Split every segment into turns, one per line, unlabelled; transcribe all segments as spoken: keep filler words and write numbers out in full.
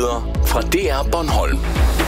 Nyheder fra D R Bornholm.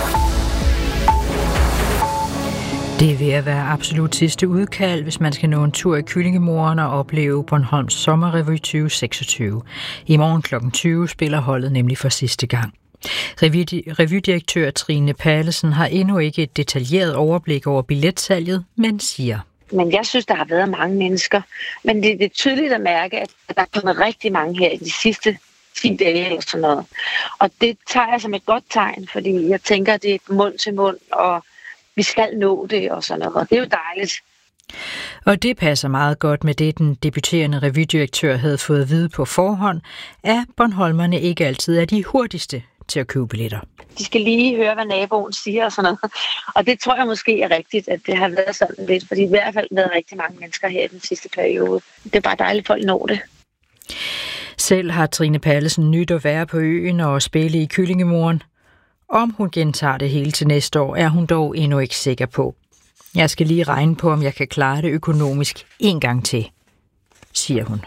Det er ved at være absolut sidste udkald, hvis man skal nå en tur i Kyllingemoren og opleve Bornholms Sommerrevy tyve seksogtyve. I morgen klokken tyve spiller holdet nemlig for sidste gang. Revydirektør Trine Pallesen har endnu ikke et detaljeret overblik over billetsalget, men siger:
Men jeg synes, der har været mange mennesker. Men det, det er tydeligt at mærke, at der er kommet rigtig mange her i de sidste ti dage eller sådan noget. Og det tager jeg som et godt tegn, fordi jeg tænker, at det er mund til mund, og vi skal nå det og sådan noget. Og det er jo dejligt.
Og det passer meget godt med det, den debuterende revydirektør havde fået at vide på forhånd, at bornholmerne ikke altid er de hurtigste til at købe billetter.
De skal lige høre, hvad naboen siger og sådan noget. Og det tror jeg måske er rigtigt, at det har været sådan lidt, fordi i hvert fald været rigtig mange mennesker her i den sidste periode. Det er bare dejligt, at folk når det.
Selv har Trine Pallesen nyt at være på øen og spille i Kyllingemoren. Om hun gentager det hele til næste år, er hun dog endnu ikke sikker på. Jeg skal lige regne på, om jeg kan klare det økonomisk en gang til, siger hun.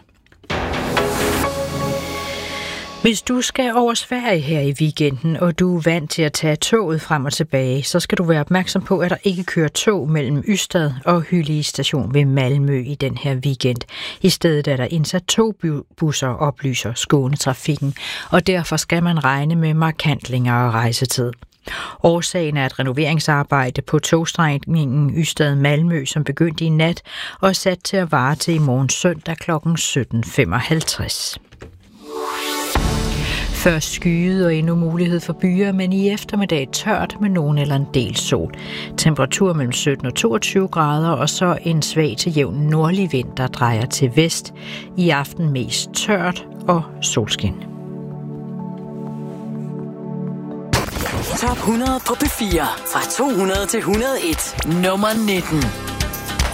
Hvis du skal over Sverige her i weekenden, og du er vant til at tage toget frem og tilbage, så skal du være opmærksom på, at der ikke kører tog mellem Ystad og Hyllie station ved Malmø i den her weekend. I stedet er der indsat togbusser, oplyser Skånetrafikken, og derfor skal man regne med markant længere rejsetid. Årsagen er et renoveringsarbejde på togstrækningen Ystad-Malmø, som begyndte i nat og er sat til at vare til i morgen søndag klokken sytten femoghalvtreds. Først skyet og endnu mulighed for byer, men i eftermiddag tørt med nogen eller en del sol. Temperatur mellem sytten og toogtyve grader, og så en svag til jævn nordlig vind, der drejer til vest. I aften mest tørt og solskin.
Top hundrede på P fire. Fra to hundrede til et hundrede og en. Nummer nitten.